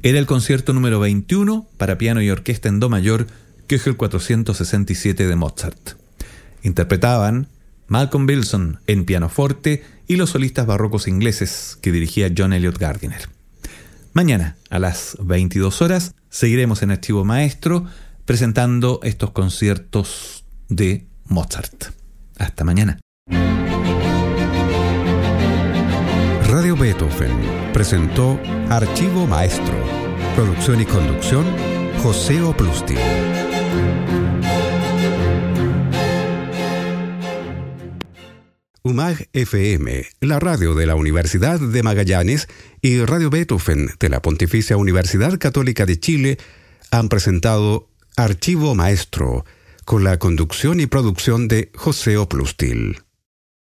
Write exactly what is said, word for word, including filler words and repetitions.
Era el concierto número veintiuno para piano y orquesta en do mayor, Köchel cuatrocientos sesenta y siete de Mozart. Interpretaban Malcolm Wilson en pianoforte y los solistas barrocos ingleses que dirigía John Eliot Gardiner. Mañana, a las veintidós horas, seguiremos en Archivo Maestro presentando estos conciertos de Mozart. Hasta mañana. Radio Beethoven presentó Archivo Maestro. Producción y conducción, José Oplustil. U M A G F M, la radio de la Universidad de Magallanes, y Radio Beethoven de la Pontificia Universidad Católica de Chile han presentado Archivo Maestro, con la conducción y producción de José Oplustil.